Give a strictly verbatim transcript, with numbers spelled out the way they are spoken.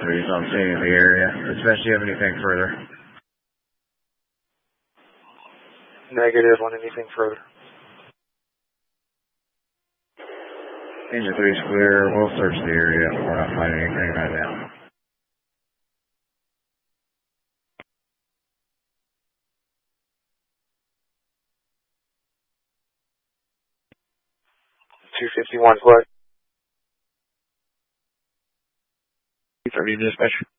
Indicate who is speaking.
Speaker 1: three, so I'm staying in the area, especially if anything further.
Speaker 2: Negative on anything further.
Speaker 1: Engine three's clear. We'll search the area. We're not finding anything right now.
Speaker 2: two fifty-one, what?
Speaker 1: thirty dispatch.